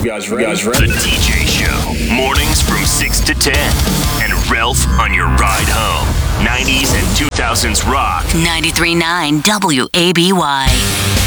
guys ready? The DJ Show. Mornings from 6 to 10. And Ralph on your ride home. 90s and 2000s rock. 93.9 WABY.